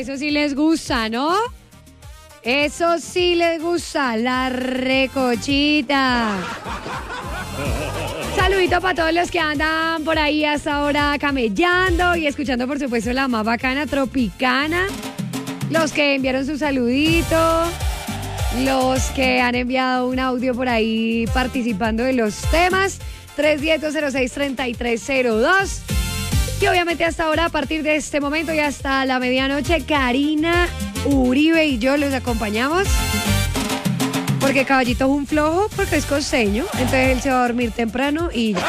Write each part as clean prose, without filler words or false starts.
eso sí les gusta, ¿no? Eso sí les gusta, la recochita. Saludito para todos los que andan por ahí hasta ahora camellando y escuchando, por supuesto, la más bacana Tropicana. Los que enviaron su saludito, los que han enviado un audio por ahí participando de los temas. 310-06-3302. Y obviamente hasta ahora, a partir de este momento y hasta la medianoche, Karina Uribe y yo los acompañamos. Porque Caballito es un flojo, porque es costeño. Entonces él se va a dormir temprano y ya.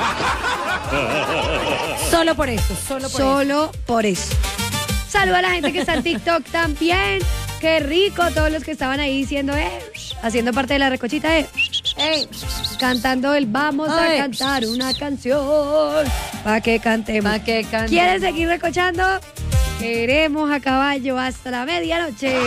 Solo por eso. Solo por eso. Saluda a la gente que está en TikTok también. Qué rico, todos los que estaban ahí diciendo, haciendo parte de la recochita, cantando el vamos a cantar una canción. Pa' que cantemos. ¿Quieres seguir recochando? Queremos a caballo hasta la medianoche.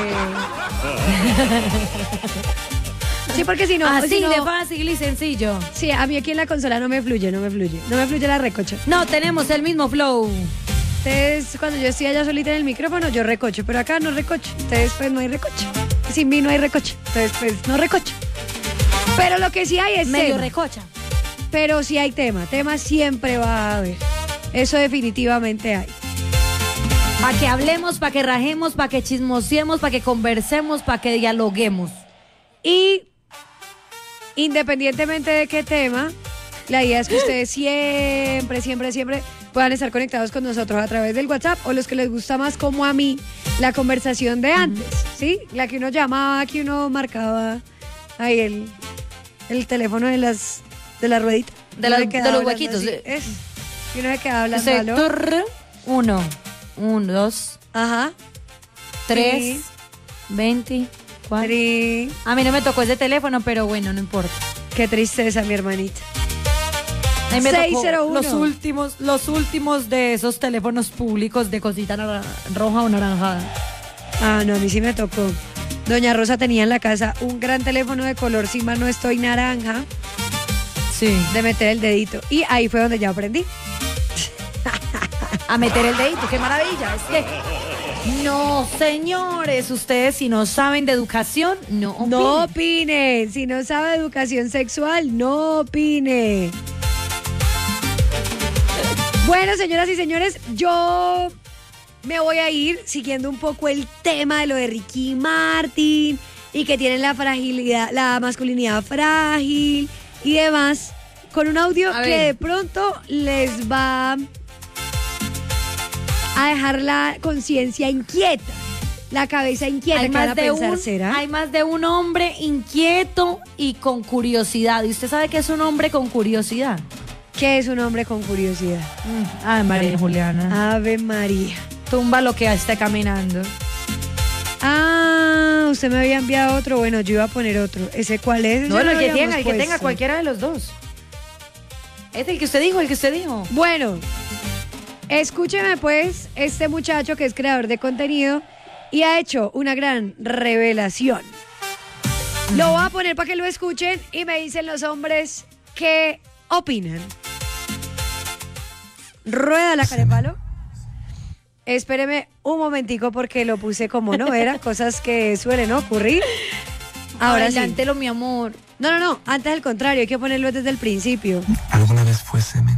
Sí, porque si no... Así de fácil y sencillo. Sí, a mí aquí en la consola no me fluye la recocha. No, tenemos el mismo flow. Entonces, cuando yo estoy allá solita en el micrófono, yo recocho, pero acá no recocho. Entonces, pues no hay recocha. Sin mí no hay recocha. Entonces, pues no recocho. Pero lo que sí hay es medio tema. recocha. Pero sí hay tema. Tema siempre va a haber. Eso definitivamente hay. Para que hablemos, para que rajemos, para que chismosiemos, para que conversemos, para que dialoguemos. Y independientemente de qué tema, la idea es que ustedes siempre puedan estar conectados con nosotros a través del WhatsApp, o los que les gusta más, como a mí, la conversación de antes, ¿sí? La que uno llamaba, que uno marcaba ahí el teléfono de la ruedita. De los huequitos. Y uno se quedaba hablando. 1, 2, ajá, 3, sí. 24. Sí. A mí no me tocó ese teléfono, pero bueno, no importa. Qué tristeza, mi hermanita. Ahí me 601. tocó los últimos de esos teléfonos públicos de cosita roja o naranjada. Ah, no, a mí sí me tocó. Doña Rosa tenía en la casa un gran teléfono de color, si mal no estoy, naranja. Sí. De meter el dedito. Y ahí fue donde ya aprendí. A meter el dedito, qué maravilla. Es que, no, señores, ustedes si no saben de educación, no opinen. No opinen. Si no sabe de educación sexual, no opine. Bueno, señoras y señores, yo me voy a ir siguiendo un poco el tema de lo de Ricky Martin y que tienen la fragilidad, la masculinidad frágil y demás, con un audio que de pronto les va a dejar la conciencia inquieta, la cabeza inquieta. Hay que van a pensar, ¿será? Hay más de un hombre inquieto y con curiosidad. ¿Y usted sabe qué es un hombre con curiosidad? ¿Qué es un hombre con curiosidad? Ave María, Juliana. Ave María. Tumba lo que esté caminando. Ah, usted me había enviado otro. Bueno, yo iba a poner otro. ¿Ese cuál es? No, el que tenga cualquiera de los dos. Es el que usted dijo, Bueno, escúcheme pues, este muchacho que es creador de contenido y ha hecho una gran revelación. Lo voy a poner para que lo escuchen y me dicen los hombres qué opinan. Rueda la carepalo. Espéreme un momentico porque lo puse como no era, cosas que suelen ocurrir. Ahora adelántelo, mi amor. No, antes al contrario, hay que ponerlo desde el principio. ¿Alguna vez fue semen?